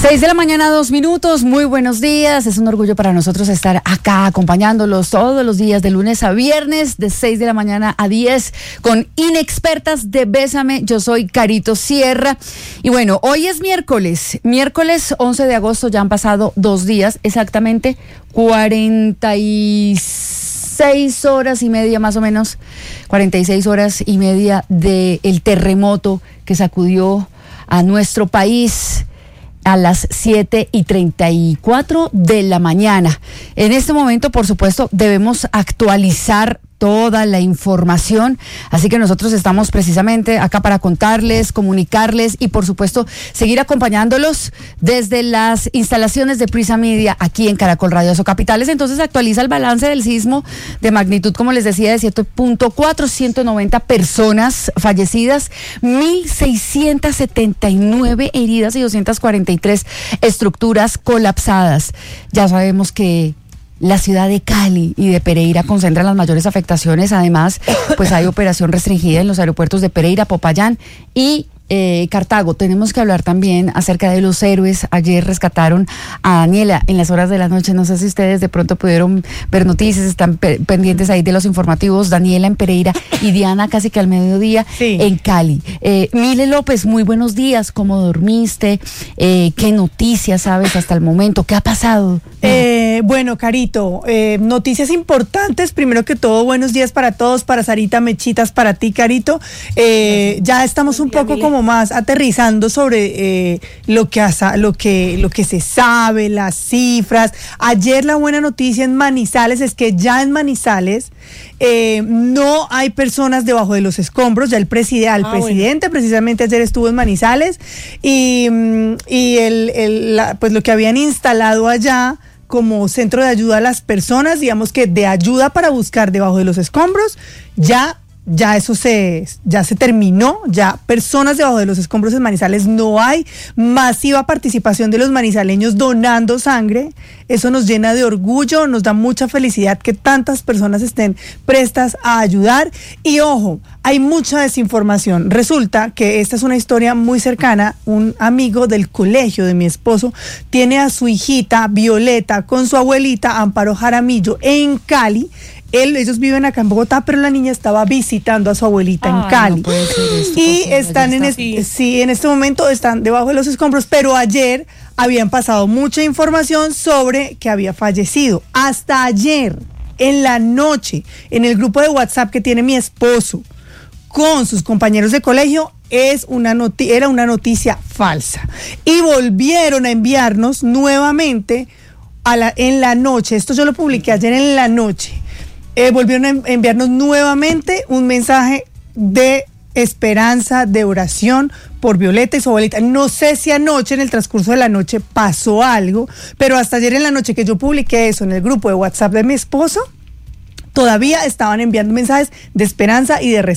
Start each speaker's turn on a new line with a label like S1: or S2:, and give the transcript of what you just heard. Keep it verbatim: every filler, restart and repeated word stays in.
S1: Seis de la mañana, dos minutos, muy buenos días. Es un orgullo para nosotros estar acá acompañándolos todos los días, de lunes a viernes, de seis de la mañana a diez, con Inexpertas de Bésame. Yo soy Carito Sierra. Y bueno, hoy es miércoles, miércoles once de agosto, ya han pasado dos días, exactamente cuarenta y seis horas y media más o menos, cuarenta y seis horas y media del terremoto que sacudió a nuestro país a las siete y treinta y cuatro de la mañana. En este momento, por supuesto, debemos actualizar toda la información, así que nosotros estamos precisamente acá para contarles, comunicarles y por supuesto seguir acompañándolos desde las instalaciones de Prisa Media aquí en Caracol Radio Capitales. Entonces actualiza el balance del sismo de magnitud, como les decía, de siete punto cuatro, ciento noventa personas fallecidas, mil seiscientas setenta y nueve heridas y doscientas cuarenta y tres estructuras colapsadas. Ya sabemos que la ciudad de Cali y de Pereira concentran las mayores afectaciones. Además, pues hay operación restringida en los aeropuertos de Pereira, Popayán y eh, Cartago. Tenemos que hablar también acerca de los héroes. Ayer rescataron a Daniela en las horas de la noche. No sé si ustedes de pronto pudieron ver noticias, están pe- pendientes ahí de los informativos. Daniela en Pereira y Diana casi que al mediodía sí. en Cali. Eh, Mile López, muy buenos días. ¿Cómo dormiste? Eh, ¿Qué noticias sabes hasta el momento? ¿Qué ha pasado?
S2: Eh, bueno, Carito, eh, noticias importantes. Primero que todo, buenos días para todos, para Sarita, Mechitas, para ti, Carito. Eh, ya estamos un poco como más aterrizando sobre eh, lo que asa, lo que lo que se sabe, las cifras. Ayer la buena noticia en Manizales es que ya en Manizales eh, no hay personas debajo de los escombros. Ya el presidente, el ah, presidente bueno. precisamente ayer estuvo en Manizales y, y el, el, la, pues lo que habían instalado allá como centro de ayuda a las personas, digamos que de ayuda para buscar debajo de los escombros, ya Ya eso se, ya se terminó, ya personas debajo de los escombros en Manizales no hay, masiva participación de los manizaleños donando sangre, eso nos llena de orgullo, nos da mucha felicidad que tantas personas estén prestas a ayudar. Y ojo, hay mucha desinformación. Resulta que esta es una historia muy cercana. Un amigo del colegio de mi esposo tiene a su hijita Violeta con su abuelita Amparo Jaramillo en Cali. Él, ellos viven acá en Bogotá, pero la niña estaba visitando a su abuelita Ay, en Cali. No puede ser esto, y están en está este, sí, en este momento están debajo de los escombros, pero ayer habían pasado mucha información sobre que había fallecido. Hasta ayer, en la noche, en el grupo de WhatsApp que tiene mi esposo con sus compañeros de colegio, es una noti- era una noticia falsa. Y volvieron a enviarnos nuevamente a la, en la noche, esto yo lo publiqué ayer en la noche, Eh, volvieron a enviarnos nuevamente un mensaje de esperanza, de oración por Violeta y su abuelita. No sé si anoche, en el transcurso de la noche, pasó algo, pero hasta ayer en la noche que yo publiqué eso en el grupo de WhatsApp de mi esposo, todavía estaban enviando mensajes de esperanza y de